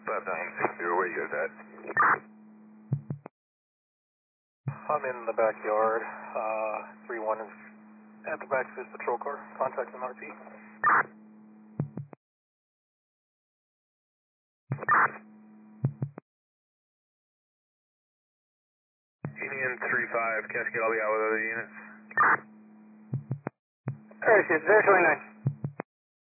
5960, where you guys at? I'm in the backyard. 3-1 is at the back of his patrol car. Contacting RP. Union 3-5, Cascade, I'll be out with other units. Parachute 029.